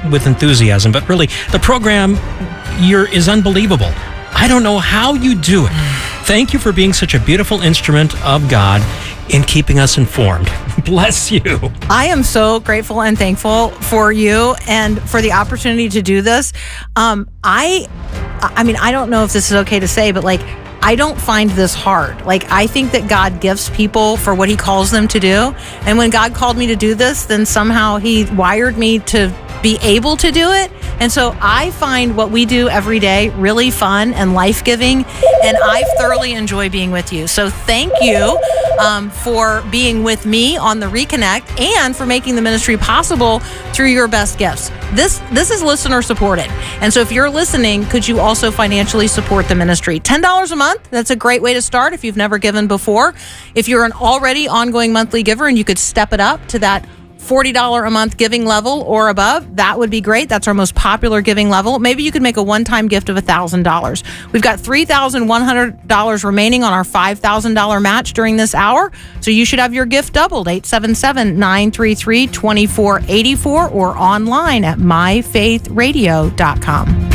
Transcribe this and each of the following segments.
with enthusiasm, but really, the program is unbelievable. I don't know how you do it. Thank you for being such a beautiful instrument of God in keeping us informed. Bless you. I am so grateful and thankful for you and for the opportunity to do this. I mean, I don't know if this is okay to say, but like, I don't find this hard. Like, I think that God gifts people for what he calls them to do. And when God called me to do this, then somehow he wired me to be able to do it. And so I find what we do every day really fun and life-giving, and I thoroughly enjoy being with you. So thank you for being with me on the Reconnect and for making the ministry possible through your best gifts. This is listener supported. And so if you're listening, could you also financially support the ministry? $10 a month, that's a great way to start if you've never given before. If you're an already ongoing monthly giver and you could step it up to that $40 a month giving level or above, that would be great. That's our most popular giving level. Maybe you could make a one-time gift of $1,000. We've got $3,100 remaining on our $5,000 match during this hour, so you should have your gift doubled. 877-933-2484 or online at myfaithradio.com.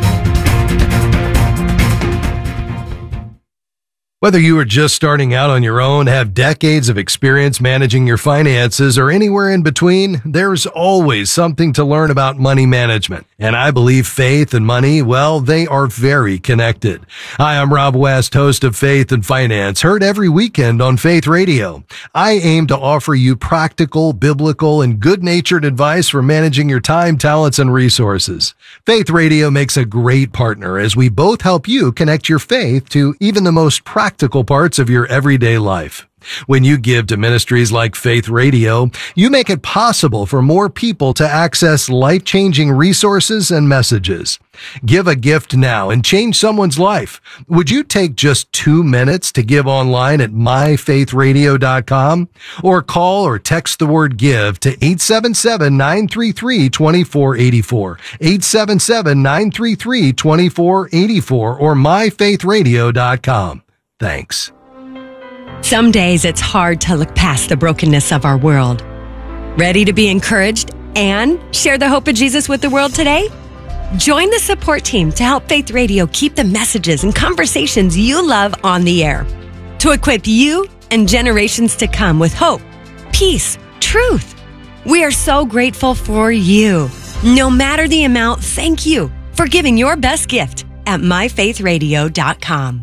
Whether you are just starting out on your own, have decades of experience managing your finances, or anywhere in between, there's always something to learn about money management. And I believe faith and money, well, they are very connected. Hi, I'm Rob West, host of Faith and Finance, heard every weekend on Faith Radio. I aim to offer you practical, biblical, and good-natured advice for managing your time, talents, and resources. Faith Radio makes a great partner as we both help you connect your faith to even the most practical parts of your everyday life. When you give to ministries like Faith Radio, you make it possible for more people to access life-changing resources and messages. Give a gift now and change someone's life. Would you take just 2 minutes to give online at myfaithradio.com or call or text the word give to 877-933-2484, 877-933-2484 or myfaithradio.com. Thanks. Some days it's hard to look past the brokenness of our world. Ready to be encouraged and share the hope of Jesus with the world today? Join the support team to help Faith Radio keep the messages and conversations you love on the air, to equip you and generations to come with hope, peace, truth. We are so grateful for you. No matter the amount, thank you for giving your best gift at myfaithradio.com.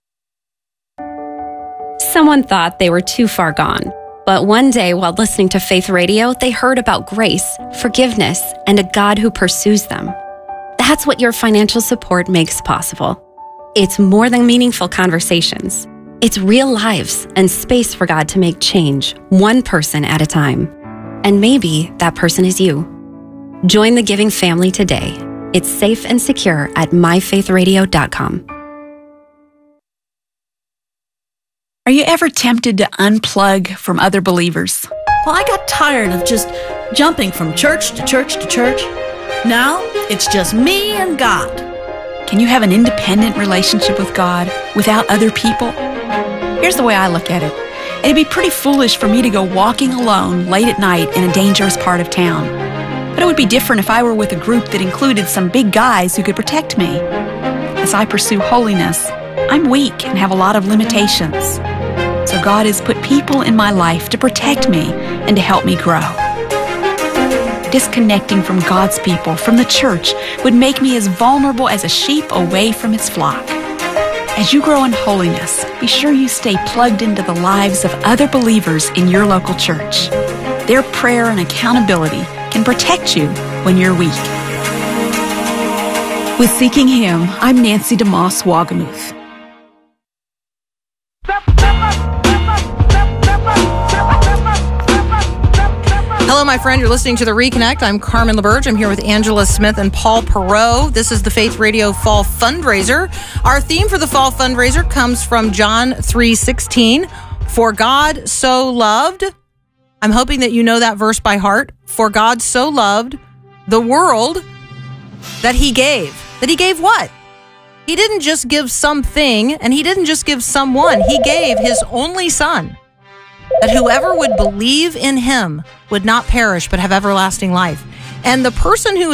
Someone thought they were too far gone. But one day while listening to Faith Radio, they heard about grace, forgiveness, and a God who pursues them. That's what your financial support makes possible. It's more than meaningful conversations. It's real lives and space for God to make change, one person at a time. And maybe that person is you. Join the giving family today. It's safe and secure at myfaithradio.com. Are you ever tempted to unplug from other believers? Well, I got tired of just jumping from church to church to church. Now, it's just me and God. Can you have an independent relationship with God without other people? Here's the way I look at it. It'd be pretty foolish for me to go walking alone late at night in a dangerous part of town. But it would be different if I were with a group that included some big guys who could protect me. As I pursue holiness, I'm weak and have a lot of limitations. So God has put people in my life to protect me and to help me grow. Disconnecting from God's people, from the church, would make me as vulnerable as a sheep away from its flock. As you grow in holiness, be sure you stay plugged into the lives of other believers in your local church. Their prayer and accountability can protect you when you're weak. With Seeking Him, I'm Nancy DeMoss Wagamuth. Hello, my friend. You're listening to The Reconnect. I'm Carmen LaBerge. I'm here with Angela Smith and Paul Perot. This is the Faith Radio Fall Fundraiser. Our theme for the Fall Fundraiser comes from John 3:16. For God so loved, I'm hoping that you know that verse by heart. For God so loved the world that he gave. That he gave what? He didn't just give something, and he didn't just give someone. He gave his only son, that whoever would believe in him would not perish but have everlasting life. And the person who